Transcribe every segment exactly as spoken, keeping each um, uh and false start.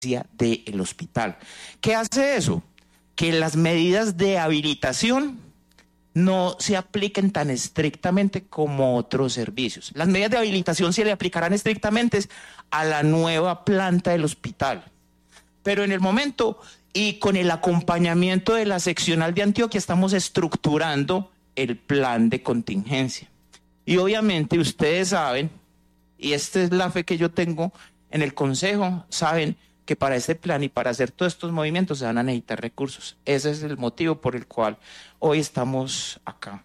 del hospital. ¿Qué hace eso? Que las medidas de habilitación no se apliquen tan estrictamente como otros servicios. Las medidas de habilitación se le aplicarán estrictamente a la nueva planta del hospital. Pero en el momento y con el acompañamiento de la seccional de Antioquia estamos estructurando el plan de contingencia. Y obviamente ustedes saben, y esta es la fe que yo tengo en el Consejo, saben que para este plan y para hacer todos estos movimientos se van a necesitar recursos. Ese es el motivo por el cual hoy estamos acá.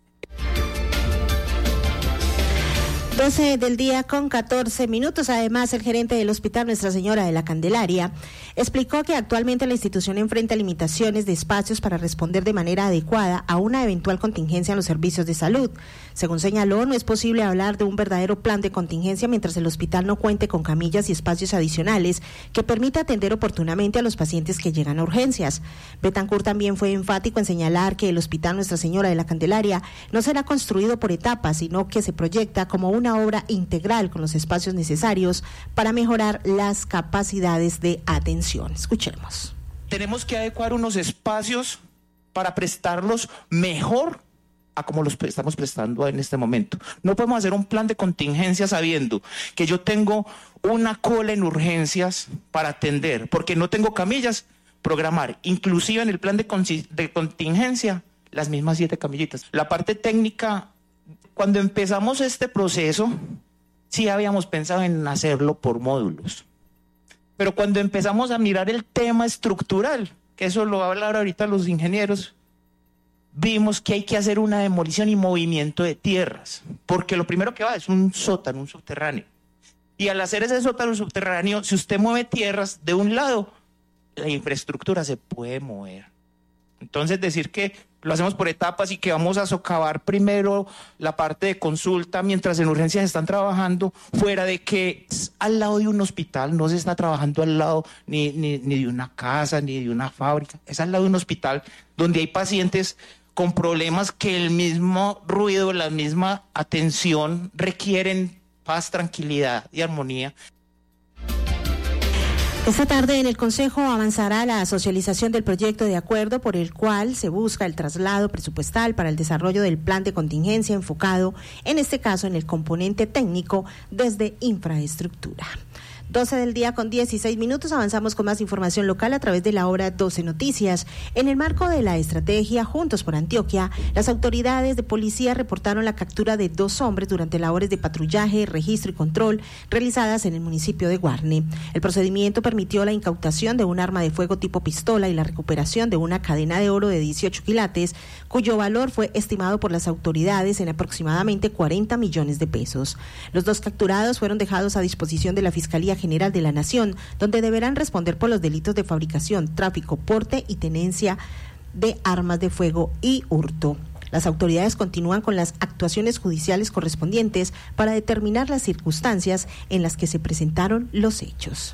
doce del día con catorce minutos. Además, el gerente del Hospital Nuestra Señora de la Candelaria explicó que actualmente la institución enfrenta limitaciones de espacios para responder de manera adecuada a una eventual contingencia en los servicios de salud. Según señaló, no es posible hablar de un verdadero plan de contingencia mientras el hospital no cuente con camillas y espacios adicionales que permita atender oportunamente a los pacientes que llegan a urgencias. Betancourt también fue enfático en señalar que el Hospital Nuestra Señora de la Candelaria no será construido por etapas, sino que se proyecta como una obra integral con los espacios necesarios para mejorar las capacidades de atención. Escuchemos. Tenemos que adecuar unos espacios para prestarlos mejor a como los estamos prestando en este momento. No podemos hacer un plan de contingencia sabiendo que yo tengo una cola en urgencias para atender, porque no tengo camillas, programar, inclusive en el plan de, de contingencia, las mismas siete camillitas. La parte técnica, cuando empezamos este proceso, sí habíamos pensado en hacerlo por módulos. Pero cuando empezamos a mirar el tema estructural, que eso lo van a hablar ahorita los ingenieros, vimos que hay que hacer una demolición y movimiento de tierras, porque lo primero que va es un sótano, un subterráneo. Y al hacer ese sótano subterráneo, si usted mueve tierras de un lado, la infraestructura se puede mover. Entonces decir que lo hacemos por etapas y que vamos a socavar primero la parte de consulta mientras en urgencias están trabajando, fuera de que al lado de un hospital, no se está trabajando al lado ni, ni, ni de una casa, ni de una fábrica, es al lado de un hospital donde hay pacientes con problemas que el mismo ruido, la misma atención requieren paz, tranquilidad y armonía. Esta tarde en el Consejo avanzará la socialización del proyecto de acuerdo por el cual se busca el traslado presupuestal para el desarrollo del plan de contingencia enfocado, en este caso, en el componente técnico desde infraestructura. doce del día con dieciséis minutos, avanzamos con más información local a través de la hora doce Noticias. En el marco de la estrategia Juntos por Antioquia, las autoridades de policía reportaron la captura de dos hombres durante labores de patrullaje, registro y control realizadas en el municipio de Guarne. El procedimiento permitió la incautación de un arma de fuego tipo pistola y la recuperación de una cadena de oro de dieciocho quilates, cuyo valor fue estimado por las autoridades en aproximadamente cuarenta millones de pesos. Los dos capturados fueron dejados a disposición de la Fiscalía General de la Nación, donde deberán responder por los delitos de fabricación, tráfico, porte y tenencia de armas de fuego y hurto. Las autoridades continúan con las actuaciones judiciales correspondientes para determinar las circunstancias en las que se presentaron los hechos.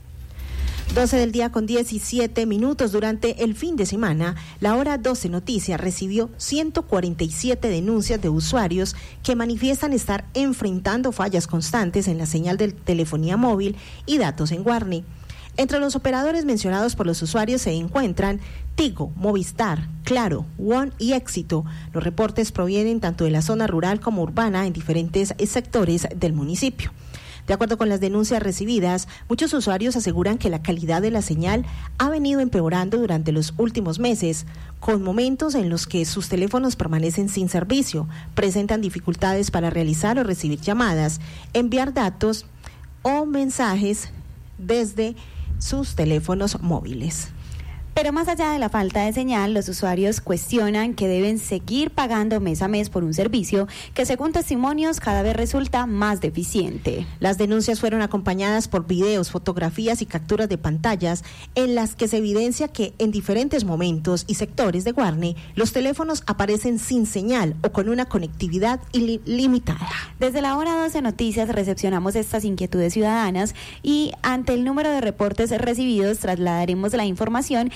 doce del día con diecisiete minutos. Durante el fin de semana, la hora doce Noticias recibió ciento cuarenta y siete denuncias de usuarios que manifiestan estar enfrentando fallas constantes en la señal de telefonía móvil y datos en Guarne. Entre los operadores mencionados por los usuarios se encuentran Tigo, Movistar, Claro, One y Éxito. Los reportes provienen tanto de la zona rural como urbana en diferentes sectores del municipio. De acuerdo con las denuncias recibidas, muchos usuarios aseguran que la calidad de la señal ha venido empeorando durante los últimos meses, con momentos en los que sus teléfonos permanecen sin servicio, presentan dificultades para realizar o recibir llamadas, enviar datos o mensajes desde sus teléfonos móviles. Pero más allá de la falta de señal, los usuarios cuestionan que deben seguir pagando mes a mes por un servicio que, según testimonios, cada vez resulta más deficiente. Las denuncias fueron acompañadas por videos, fotografías y capturas de pantallas en las que se evidencia que en diferentes momentos y sectores de Guarne, los teléfonos aparecen sin señal o con una conectividad ilimitada. Desde la hora doce Noticias recepcionamos estas inquietudes ciudadanas y ante el número de reportes recibidos trasladaremos la información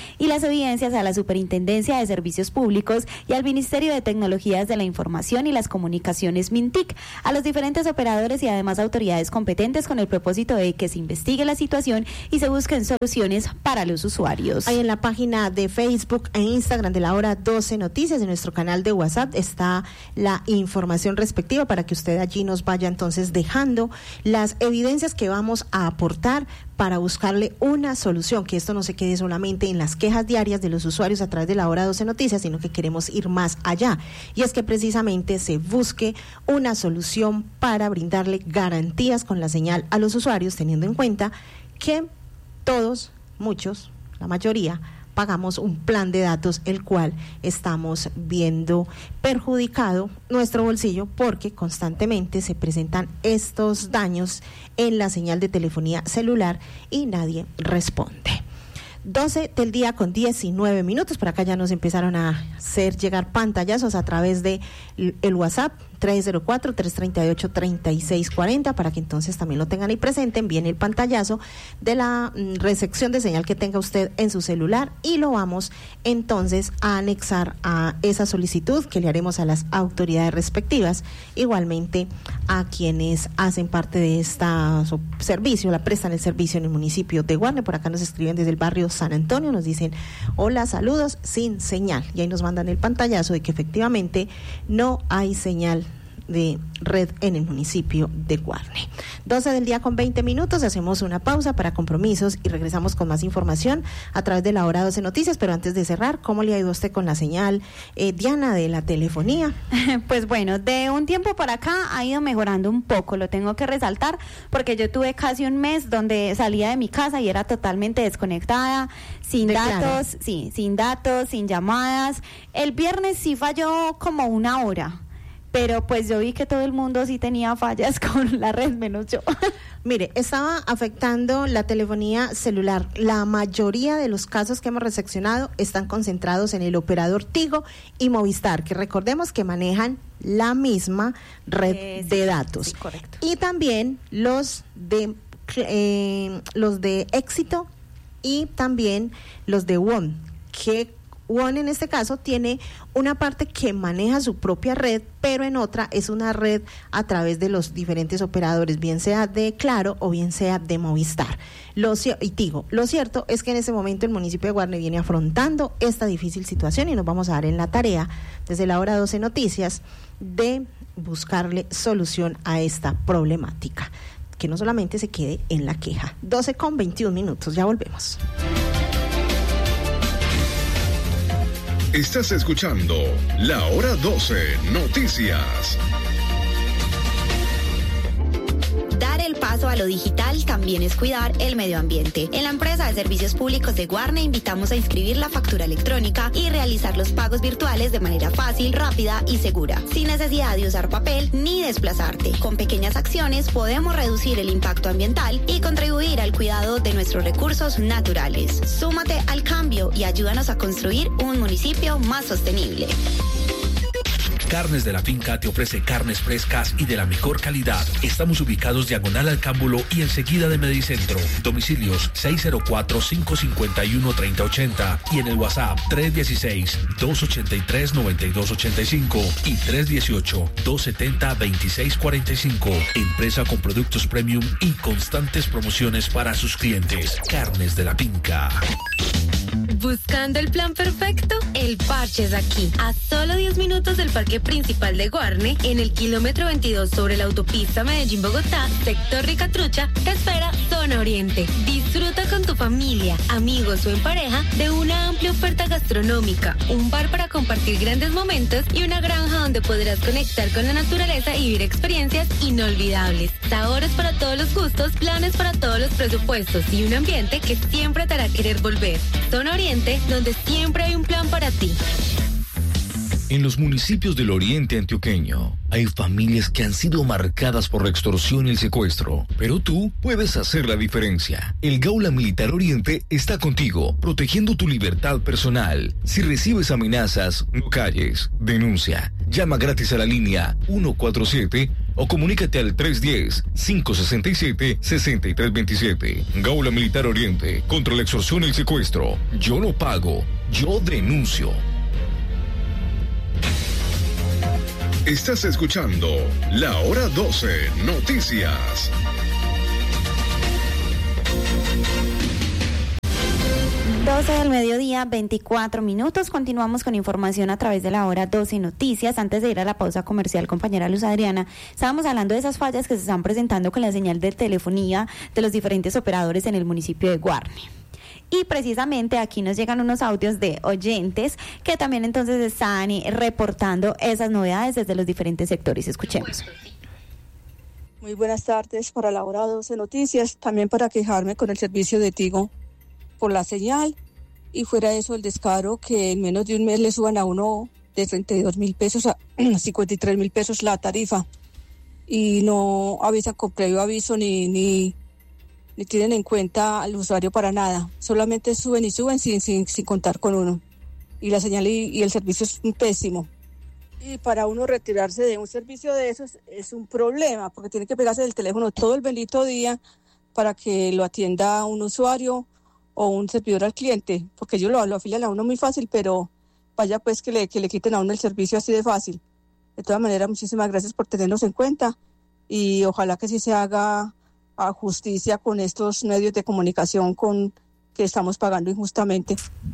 y las evidencias a la Superintendencia de Servicios Públicos y al Ministerio de Tecnologías de la Información y las Comunicaciones MINTIC, a los diferentes operadores y además autoridades competentes con el propósito de que se investigue la situación y se busquen soluciones para los usuarios. Ahí en la página de Facebook e Instagram de la hora doce Noticias, en nuestro canal de WhatsApp, está la información respectiva para que usted allí nos vaya entonces dejando las evidencias que vamos a aportar para buscarle una solución, que esto no se quede solamente en las quejas diarias de los usuarios a través de la hora doce Noticias, sino que queremos ir más allá, y es que precisamente se busque una solución para brindarle garantías con la señal a los usuarios, teniendo en cuenta que todos, muchos, la mayoría, pagamos un plan de datos, el cual estamos viendo perjudicado nuestro bolsillo porque constantemente se presentan estos daños en la señal de telefonía celular y nadie responde. doce del día con diecinueve minutos, por acá ya nos empezaron a hacer llegar pantallazos a través de el WhatsApp tres cero cuatro, tres tres ocho, tres seis cuatro cero, para que entonces también lo tengan ahí presente, envíen el pantallazo de la mm, recepción de señal que tenga usted en su celular y lo vamos entonces a anexar a esa solicitud que le haremos a las autoridades respectivas, igualmente a quienes hacen parte de este servicio, la prestan el servicio en el municipio de Guarne. Por acá nos escriben desde el barrio San Antonio, nos dicen hola, saludos, sin señal, y ahí nos mandan el pantallazo de que efectivamente no hay señal de red en el municipio de Guarne. doce del día con veinte minutos, hacemos una pausa para compromisos y regresamos con más información a través de la hora doce Noticias, pero antes de cerrar, ¿cómo le ha ido a usted con la señal, eh, Diana, de la telefonía? Pues bueno, de un tiempo para acá ha ido mejorando un poco, lo tengo que resaltar, porque yo tuve casi un mes donde salía de mi casa y era totalmente desconectada, sin De datos, Claro. sí, sin datos, sin llamadas. El viernes sí falló como una hora, pero pues yo vi que todo el mundo sí tenía fallas con la red, menos yo. Mire, estaba afectando la telefonía celular. La mayoría de los casos que hemos recepcionado están concentrados en el operador Tigo y Movistar, que recordemos que manejan la misma red Eh, sí, de datos. sí, correcto. Y también los de eh, los de Éxito y también los de WOM, que WOM en este caso tiene una parte que maneja su propia red, pero en otra es una red a través de los diferentes operadores, bien sea de Claro o bien sea de Movistar. Lo, y Tigo. Lo cierto es que en este momento el municipio de Guarne viene afrontando esta difícil situación y nos vamos a dar en la tarea, desde la hora doce Noticias, de buscarle solución a esta problemática, que no solamente se quede en la queja. doce con veintiún minutos, ya volvemos. Estás escuchando La Hora doce Noticias. Dar el paso a lo digital también es cuidar el medio ambiente. En la empresa de servicios públicos de Guarne invitamos a inscribir la factura electrónica y realizar los pagos virtuales de manera fácil, rápida y segura, sin necesidad de usar papel ni desplazarte. Con pequeñas acciones podemos reducir el impacto ambiental y contribuir al cuidado de nuestros recursos naturales. Súmate al cambio y ayúdanos a construir un municipio más sostenible. Carnes de la Finca te ofrece carnes frescas y de la mejor calidad. Estamos ubicados diagonal al Cámbulo y enseguida de Medicentro. Domicilios seis cero cuatro, cinco cinco uno, tres cero ocho cero y en el WhatsApp tres uno seis, dos ocho tres, nueve dos ocho cinco y tres uno ocho, dos siete cero, dos seis cuatro cinco. Empresa con productos premium y constantes promociones para sus clientes. Carnes de la Finca. ¿Buscando el plan perfecto? El Parche es aquí. A solo diez minutos del parque principal de Guarne, en el kilómetro veintidós sobre la autopista Medellín-Bogotá, sector Ricatrucha, te espera Zona Oriente. Disfruta con tu familia, amigos o en pareja de una amplia oferta gastronómica, un bar para compartir grandes momentos y una granja donde podrás conectar con la naturaleza y vivir experiencias inolvidables. Sabores para todos los gustos, planes para todos los presupuestos y un ambiente que siempre te hará querer volver. Zona Oriente, donde siempre hay un plan para ti. En los municipios del oriente antioqueño hay familias que han sido marcadas por la extorsión y el secuestro, pero tú puedes hacer la diferencia. El Gaula Militar Oriente está contigo, protegiendo tu libertad personal. Si recibes amenazas, no calles, denuncia. Llama gratis a la línea ciento cuarenta y siete o comunícate al tres uno cero, cinco seis siete, seis tres dos siete. Gaula Militar Oriente, contra la extorsión y el secuestro. Yo no pago, yo denuncio. Estás escuchando La Hora doce Noticias. doce del mediodía, veinticuatro minutos. Continuamos con información a través de La Hora doce Noticias. Antes de ir a la pausa comercial, compañera Luz Adriana, estábamos hablando de esas fallas que se están presentando con la señal de telefonía de los diferentes operadores en el municipio de Guarne. Y precisamente aquí nos llegan unos audios de oyentes que también entonces están reportando esas novedades desde los diferentes sectores. Escuchemos. Muy buenas tardes para La Hora doce Noticias, también para quejarme con el servicio de Tigo por la señal, y fuera de eso el descaro que en menos de un mes le suban a uno de treinta y dos mil pesos a cincuenta y tres mil pesos la tarifa, y no avisan con previo aviso ni, ni, ni tienen en cuenta al usuario para nada, solamente suben y suben sin, sin, sin contar con uno, y la señal y, y el servicio es pésimo. Y para uno retirarse de un servicio de esos es un problema, porque tiene que pegarse del teléfono todo el bendito día para que lo atienda un usuario o un servidor al cliente, porque ellos lo, lo afilian a uno muy fácil, pero vaya pues que le, que le quiten a uno el servicio así de fácil. De todas maneras, muchísimas gracias por tenernos en cuenta y ojalá que sí se haga a justicia con estos medios de comunicación con que estamos pagando injustamente.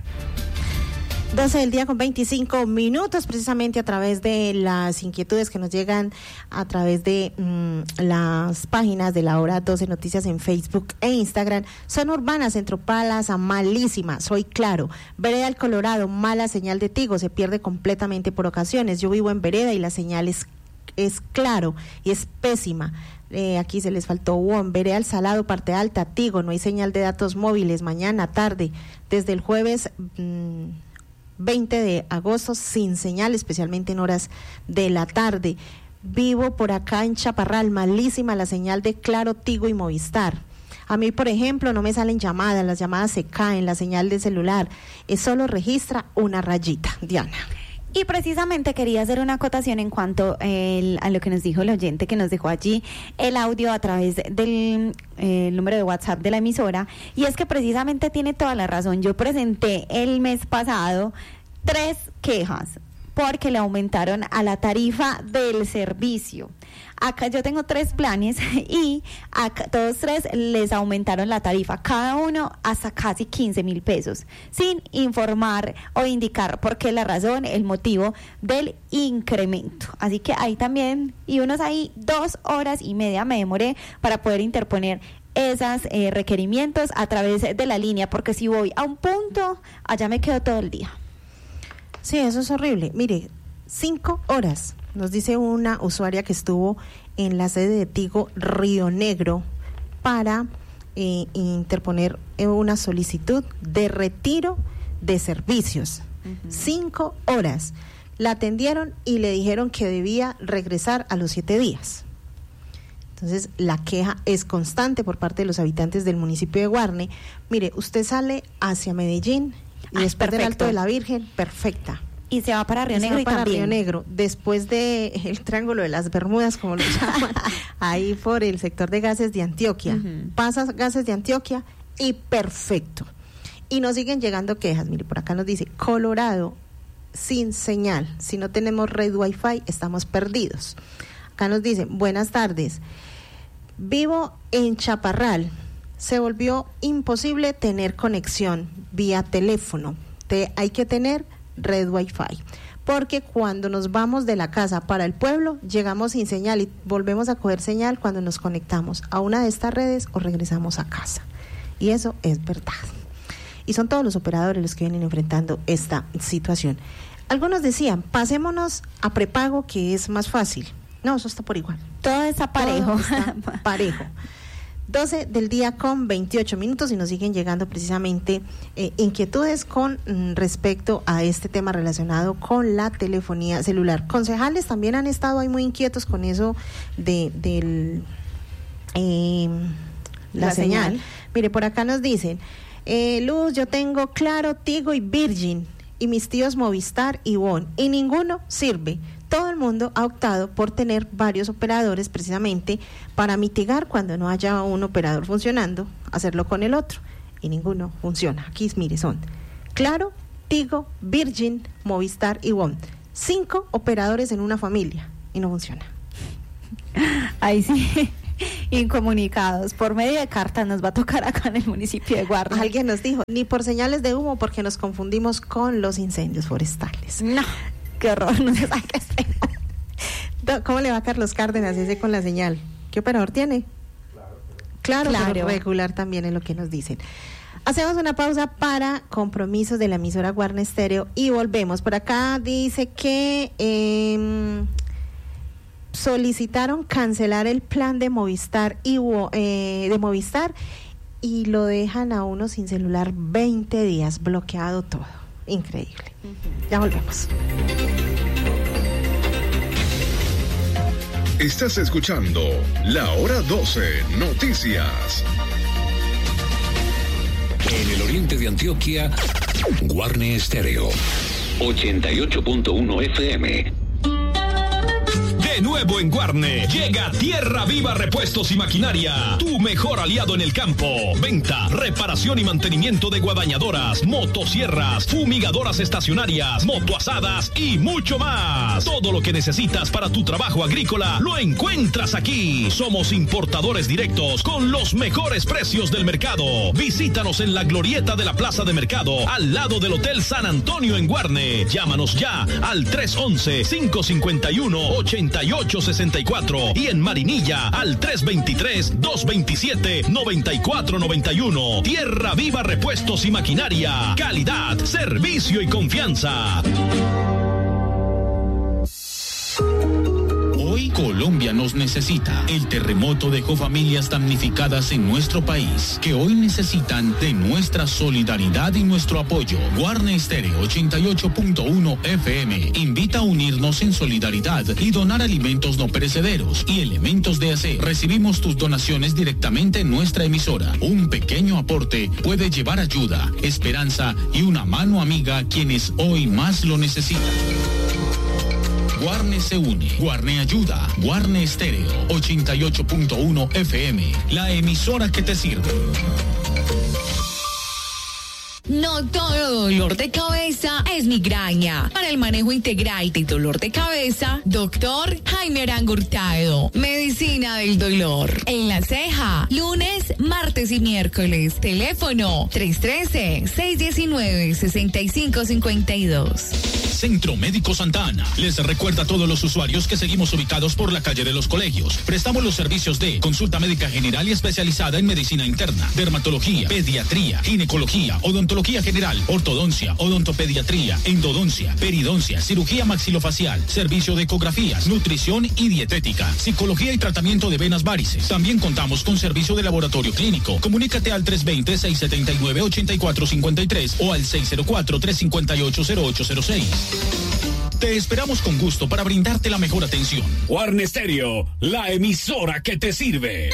doce del día con veinticinco minutos, precisamente a través de las inquietudes que nos llegan a través de mmm, las páginas de La Hora doce Noticias en Facebook e Instagram. Zona urbana, Centro Plaza, malísima, soy claro. Vereda El Colorado, mala señal de Tigo, se pierde completamente por ocasiones. Yo vivo en Vereda y la señal es, es claro y es pésima. Eh, aquí se les faltó Won. Vereda El Salado, parte alta, Tigo, no hay señal de datos móviles, mañana, tarde, desde el jueves... Mmm, veinte de agosto sin señal, especialmente en horas de la tarde. Vivo por acá en Chaparral, malísima la señal de Claro, Tigo y Movistar. A mí, por ejemplo, no me salen llamadas, las llamadas se caen, la señal de celular es solo registra una rayita. Diana. Y precisamente quería hacer una acotación en cuanto el, a lo que nos dijo el oyente que nos dejó allí el audio a través del eh, número de WhatsApp de la emisora, y es que precisamente tiene toda la razón. Yo presenté el mes pasado tres quejas porque le aumentaron a la tarifa del servicio. Acá yo tengo tres planes y a todos tres les aumentaron la tarifa, cada uno hasta casi quince mil pesos, sin informar o indicar por qué la razón, el motivo del incremento. Así que ahí también, y unos ahí dos horas y media me demoré para poder interponer esos eh, requerimientos a través de la línea, porque si voy a un punto, allá me quedo todo el día. Sí, eso es horrible. Mire, cinco horas, nos dice una usuaria que estuvo en la sede de Tigo Río Negro para eh, interponer una solicitud de retiro de servicios. Uh-huh. Cinco horas. La atendieron y le dijeron que debía regresar a los siete días. Entonces, la queja es constante por parte de los habitantes del municipio de Guarne. Mire, usted sale hacia Medellín y Ay, después perfecto. del Alto de la Virgen, perfecta. Y se va para Río Negro. Se va para también. Río Negro, después de el Triángulo de las Bermudas, como lo llaman, ahí por el sector de Gases de Antioquia. Uh-huh. Pasa Gases de Antioquia y perfecto. Y nos siguen llegando quejas. Mire, por acá nos dice, Colorado, sin señal. Si no tenemos red Wi-Fi, estamos perdidos. Acá nos dicen, buenas tardes. Vivo en Chaparral. Se volvió imposible tener conexión vía teléfono. Te, hay que tener red Wi-Fi, porque cuando nos vamos de la casa para el pueblo, llegamos sin señal y volvemos a coger señal cuando nos conectamos a una de estas redes o regresamos a casa. Y eso es verdad. Y son todos los operadores los que vienen enfrentando esta situación. Algunos decían, pasémonos a prepago, que es más fácil. No, eso está por igual. Todo está parejo. Todo está parejo. doce del día con veintiocho minutos y nos siguen llegando precisamente eh, inquietudes con mm, respecto a este tema relacionado con la telefonía celular. Concejales también han estado ahí muy inquietos con eso de del eh, la, la señal. señal. Mire, por acá nos dicen, eh, Luz, yo tengo Claro, Tigo y Virgin, y mis tíos Movistar y One, y ninguno sirve. Todo el mundo ha optado por tener varios operadores precisamente para mitigar cuando no haya un operador funcionando, hacerlo con el otro, y ninguno funciona. Aquí, mire, son Claro, Tigo, Virgin, Movistar y One. Cinco operadores en una familia y no funciona. Ahí sí, incomunicados. Por medio de carta nos va a tocar acá en el municipio de Guarne. Alguien nos dijo, ni por señales de humo porque nos confundimos con los incendios forestales. No. Qué horror, no se sabe qué es. ¿Cómo le va a Carlos Cárdenas ese con la señal? ¿Qué operador tiene? Claro, claro, pero regular también es lo que nos dicen. Hacemos una pausa para compromisos de la emisora Guarne Estéreo y volvemos. Por acá dice que eh, solicitaron cancelar el plan de Movistar y eh, de Movistar y lo dejan a uno sin celular veinte días, bloqueado todo. Increíble. Uh-huh. Ya volvemos. Estás escuchando La Hora doce Noticias. En el oriente de Antioquia, Guarne Estéreo ochenta y ocho punto uno F M. De nuevo en Guarne, llega Tierra Viva Repuestos y Maquinaria, tu mejor aliado en el campo. Venta, reparación y mantenimiento de guadañadoras, motosierras, fumigadoras estacionarias, motoasadas y mucho más. Todo lo que necesitas para tu trabajo agrícola lo encuentras aquí. Somos importadores directos con los mejores precios del mercado. Visítanos en la glorieta de la Plaza de Mercado, al lado del Hotel San Antonio en Guarne. Llámanos ya al tres once, cinco cincuenta y uno, ochenta y ocho sesenta y cuatro y en Marinilla al tres veintitrés, dos veintisiete, noventa y cuatro noventa y uno. Tierra Viva Repuestos y Maquinaria. Calidad, servicio y confianza. Hoy Colombia nos necesita. El terremoto dejó familias damnificadas en nuestro país, que hoy necesitan de nuestra solidaridad y nuestro apoyo. Guarne Estéreo ochenta y ocho punto uno F M invita a unirnos en solidaridad y donar alimentos no perecederos y elementos de aseo. Recibimos tus donaciones directamente en nuestra emisora. Un pequeño aporte puede llevar ayuda, esperanza y una mano amiga a quienes hoy más lo necesitan. Guarne se une, Guarne ayuda, Guarne Estéreo ochenta y ocho punto uno F M, la emisora que te sirve. No todo dolor de cabeza es migraña. Para el manejo integral de dolor de cabeza, doctor Jaime Arango Hurtado. Medicina del dolor. En La Ceja, lunes, martes y miércoles. Teléfono tres uno tres, seis uno nueve, seis cinco cinco dos. Centro Médico Santa Ana les recuerda a todos los usuarios que seguimos ubicados por la calle de los Colegios. Prestamos los servicios de consulta médica general y especializada en medicina interna, dermatología, pediatría, ginecología, odontología general, ortodoncia, odontopediatría, endodoncia, peridoncia, cirugía maxilofacial, servicio de ecografías, nutrición y dietética, psicología y tratamiento de venas varices. También contamos con servicio de laboratorio clínico. Comunícate al tres dos cero, seis siete nueve, ocho cuatro cinco tres o al seis cero cuatro, tres cinco ocho, cero ocho cero seis. Te esperamos con gusto para brindarte la mejor atención. Guarne Estéreo, la emisora que te sirve.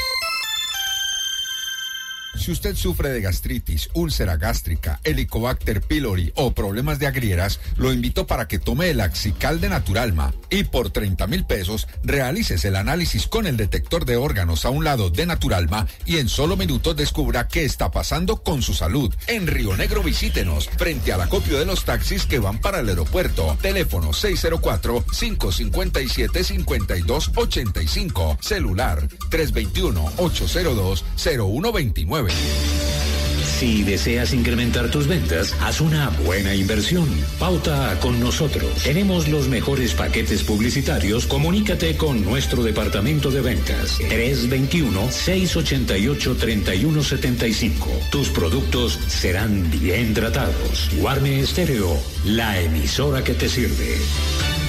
Si usted sufre de gastritis, úlcera gástrica, Helicobacter pylori o problemas de agrieras, lo invito para que tome el Axical de Naturalma y por treinta mil pesos realices el análisis con el detector de órganos a un lado de Naturalma y en solo minutos descubra qué está pasando con su salud. En Río Negro visítenos frente al acopio de los taxis que van para el aeropuerto. Teléfono seis cero cuatro, cinco cinco siete, cinco dos ocho cinco. Celular tres dos uno, ocho cero dos, cero uno dos nueve. Si deseas incrementar tus ventas, haz una buena inversión. Pauta con nosotros. Tenemos los mejores paquetes publicitarios. Comunícate con nuestro departamento de ventas. tres dos uno, seis ocho ocho, tres uno siete cinco. Tus productos serán bien tratados. Guarne Estéreo, la emisora que te sirve.